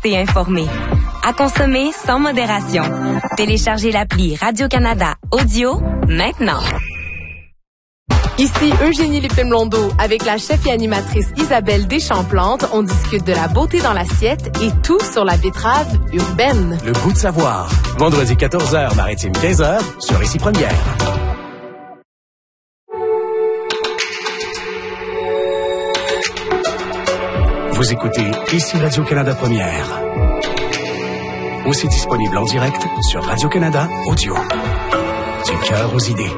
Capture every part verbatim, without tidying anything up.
Restez informés. À consommer sans modération. Téléchargez l'appli Radio-Canada Audio maintenant. Ici Eugénie Lépine-Blondeau. Avec la chef et animatrice Isabelle Deschamps-Plante, on discute de la beauté dans l'assiette et tout sur la betterave urbaine. Le goût de savoir. Vendredi quatorze heures, maritime quinze heures, sur Ici Première. Vous écoutez Ici Radio-Canada Première. Aussi disponible en direct sur Radio-Canada Audio. Du cœur aux idées.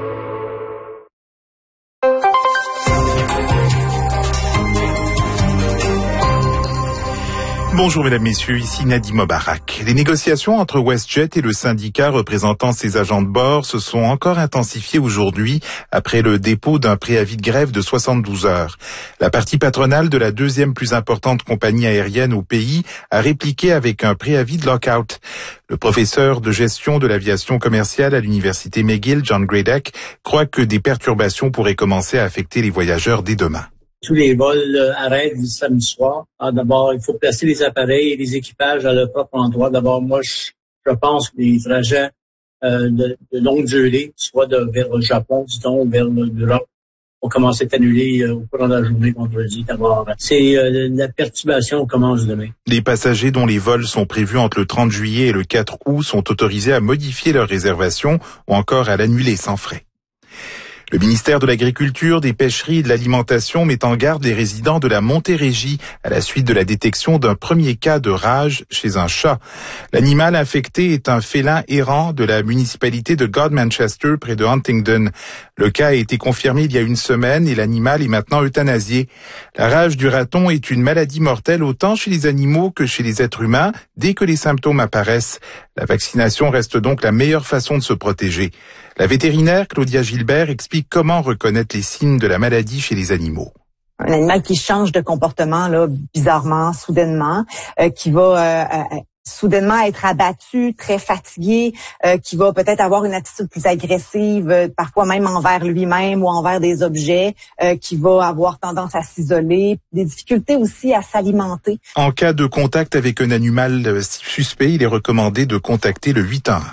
Bonjour mesdames, messieurs, ici Nadim Mobarak. Les négociations entre WestJet et le syndicat représentant ses agents de bord se sont encore intensifiées aujourd'hui après le dépôt d'un préavis de grève de soixante-douze heures. La partie patronale de la deuxième plus importante compagnie aérienne au pays a répliqué avec un préavis de lockout. Le professeur de gestion de l'aviation commerciale à l'université McGill, John Gradek, croit que des perturbations pourraient commencer à affecter les voyageurs dès demain. Tous les vols euh, arrêtent du samedi soir. Ah, d'abord, il faut placer les appareils et les équipages à leur propre endroit. D'abord, moi, je, je pense que les trajets euh, de, de longue durée, soit de, vers le Japon, disons, ou vers l'Europe, vont commencer à être annulés euh, au cours de la journée vendredi. D'abord, c'est euh, la perturbation commence demain. Les passagers dont les vols sont prévus entre le trente juillet et le quatre août sont autorisés à modifier leur réservation ou encore à l'annuler sans frais. Le ministère de l'Agriculture, des Pêcheries et de l'Alimentation met en garde les résidents de la Montérégie à la suite de la détection d'un premier cas de rage chez un chat. L'animal infecté est un félin errant de la municipalité de Godmanchester près de Huntingdon. Le cas a été confirmé il y a une semaine et l'animal est maintenant euthanasié. La rage du raton est une maladie mortelle autant chez les animaux que chez les êtres humains dès que les symptômes apparaissent. La vaccination reste donc la meilleure façon de se protéger. La vétérinaire Claudia Gilbert explique comment reconnaître les signes de la maladie chez les animaux. Un animal qui change de comportement là bizarrement, soudainement, euh, qui va euh, euh, soudainement être abattu, très fatigué, euh, qui va peut-être avoir une attitude plus agressive, euh, parfois même envers lui-même ou envers des objets, euh, qui va avoir tendance à s'isoler, des difficultés aussi à s'alimenter. En cas de contact avec un animal suspect, il est recommandé de contacter le huit un un.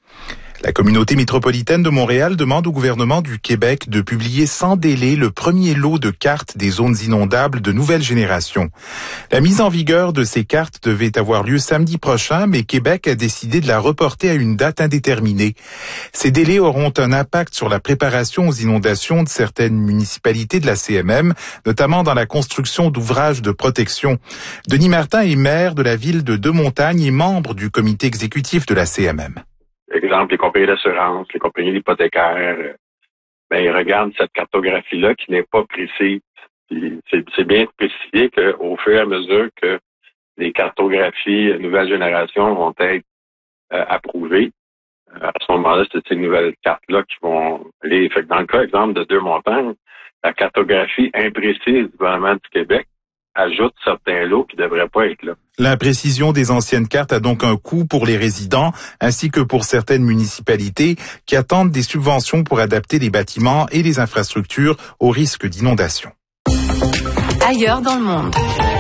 La communauté métropolitaine de Montréal demande au gouvernement du Québec de publier sans délai le premier lot de cartes des zones inondables de nouvelle génération. La mise en vigueur de ces cartes devait avoir lieu samedi prochain, mais Québec a décidé de la reporter à une date indéterminée. Ces délais auront un impact sur la préparation aux inondations de certaines municipalités de la C M M, notamment dans la construction d'ouvrages de protection. Denis Martin est maire de la ville de Deux-Montagnes et membre du comité exécutif de la C M M. Exemple, les compagnies d'assurance, les compagnies hypothécaires, euh, ben, ils regardent cette cartographie-là qui n'est pas précise. Puis c'est, c'est bien spécifié qu'au fur et à mesure que les cartographies nouvelle génération vont être euh, approuvées, euh, à ce moment-là, c'est ces nouvelles cartes-là qui vont aller. Fait que dans le cas, exemple, de Deux-Montagnes, la cartographie imprécise du gouvernement du Québec ajoute certains lots qui ne devraient pas être là. L'imprécision des anciennes cartes a donc un coût pour les résidents ainsi que pour certaines municipalités qui attendent des subventions pour adapter les bâtiments et les infrastructures au risque d'inondation. Ailleurs dans le monde.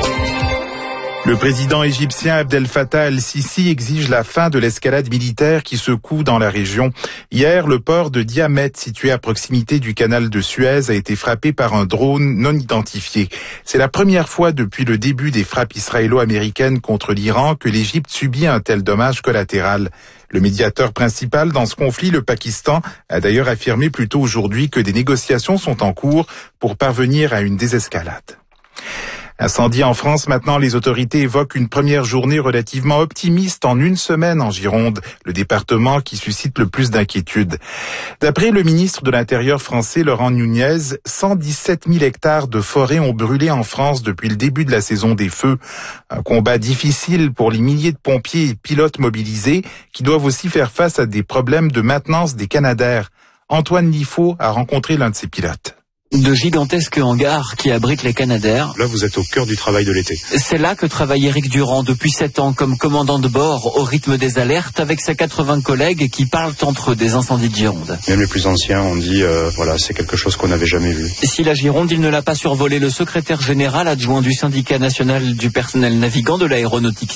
Le président égyptien Abdel Fattah el-Sisi exige la fin de l'escalade militaire qui secoue dans la région. Hier, le port de Diamètre, situé à proximité du canal de Suez, a été frappé par un drone non identifié. C'est la première fois depuis le début des frappes israélo-américaines contre l'Iran que l'Égypte subit un tel dommage collatéral. Le médiateur principal dans ce conflit, le Pakistan, a d'ailleurs affirmé plus tôt aujourd'hui que des négociations sont en cours pour parvenir à une désescalade. Incendie en France, maintenant les autorités évoquent une première journée relativement optimiste en une semaine en Gironde, le département qui suscite le plus d'inquiétudes. D'après le ministre de l'Intérieur français Laurent Nunez, cent dix-sept mille hectares de forêt ont brûlé en France depuis le début de la saison des feux. Un combat difficile pour les milliers de pompiers et pilotes mobilisés qui doivent aussi faire face à des problèmes de maintenance des canadaires. Antoine Liffaut a rencontré l'un de ces pilotes. De gigantesques hangars qui abritent les Canadair. Là, vous êtes au cœur du travail de l'été. C'est là que travaille Éric Durand depuis sept ans comme commandant de bord au rythme des alertes avec ses quatre-vingts collègues qui parlent entre eux des incendies de Gironde. Même les plus anciens ont dit, euh, voilà, c'est quelque chose qu'on n'avait jamais vu. Si la Gironde, il ne l'a pas survolé, le secrétaire général adjoint du syndicat national du personnel navigant de l'aéronautique